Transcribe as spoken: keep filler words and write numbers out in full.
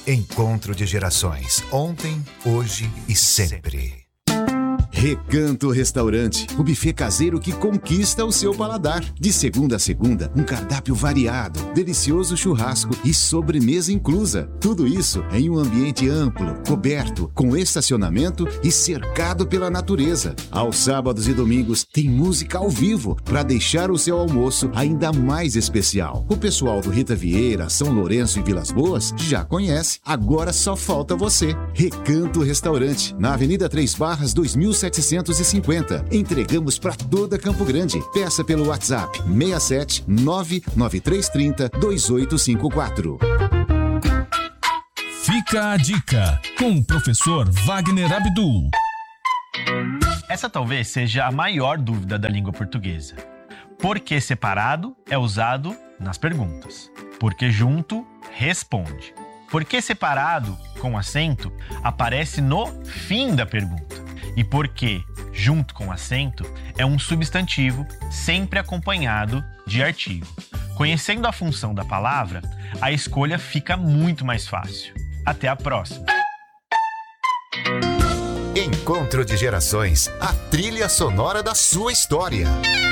Encontro de gerações, ontem, hoje e sempre. Recanto Restaurante, o buffet caseiro que conquista o seu paladar. De segunda a segunda, um cardápio variado, delicioso churrasco e sobremesa inclusa. Tudo isso em um ambiente amplo, coberto, com estacionamento e cercado pela natureza. Aos sábados e domingos tem música ao vivo para deixar o seu almoço ainda mais especial. O pessoal do Rita Vieira, São Lourenço e Vilas Boas já conhece. Agora só falta você. Recanto Restaurante, na Avenida Três Barras, dois mil setecentos e cinquenta. Entregamos para toda Campo Grande. Peça pelo WhatsApp seis sete nove nove três três zero dois oito cinco quatro. Fica a dica com o professor Wagner Abdul. Essa talvez seja a maior dúvida da língua portuguesa. Por que separado é usado nas perguntas? Porque junto, responde. Por que separado, com acento, aparece no fim da pergunta. E porque, junto com acento, é um substantivo sempre acompanhado de artigo. Conhecendo a função da palavra, a escolha fica muito mais fácil. Até a próxima! Encontro de gerações, a trilha sonora da sua história.